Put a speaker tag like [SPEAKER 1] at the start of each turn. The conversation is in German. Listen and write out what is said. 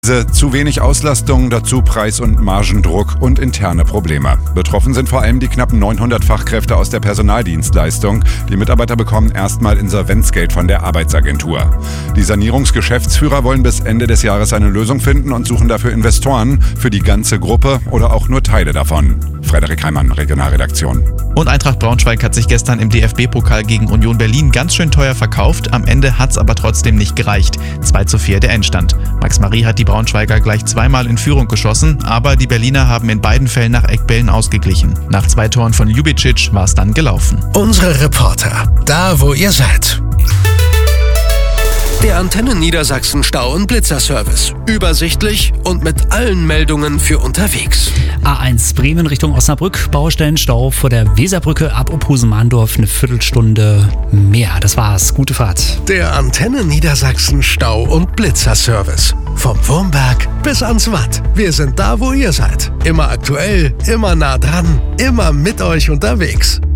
[SPEAKER 1] Zu wenig Auslastung, dazu Preis- und Margendruck und interne Probleme. Betroffen sind vor allem die knapp 900 Fachkräfte aus der Personaldienstleistung. Die Mitarbeiter bekommen erstmal Insolvenzgeld von der Arbeitsagentur. Die Sanierungsgeschäftsführer wollen bis Ende des Jahres eine Lösung finden und suchen dafür Investoren für die ganze Gruppe oder auch nur Teile davon. Frederik Heimann, Regionalredaktion.
[SPEAKER 2] Und Eintracht Braunschweig hat sich gestern im DFB-Pokal gegen Union Berlin ganz schön teuer verkauft. Am Ende hat's aber trotzdem nicht gereicht. 2:4 der Endstand. Max Marie hat die Braunschweiger gleich zweimal in Führung geschossen, aber die Berliner haben in beiden Fällen nach Eckbällen ausgeglichen. Nach 2 Toren von Ljubicic war es dann gelaufen.
[SPEAKER 3] Unsere Reporter, da wo ihr seid. Der Antenne Niedersachsen Stau- und Blitzerservice. Übersichtlich und mit allen Meldungen für unterwegs.
[SPEAKER 4] A1 Bremen Richtung Osnabrück. Baustellenstau vor der Weserbrücke ab Opusen-Mahndorf eine Viertelstunde mehr. Das war's. Gute Fahrt.
[SPEAKER 3] Der Antenne Niedersachsen Stau- und Blitzerservice. Vom Wurmberg bis ans Watt. Wir sind da, wo ihr seid. Immer aktuell, immer nah dran, immer mit euch unterwegs.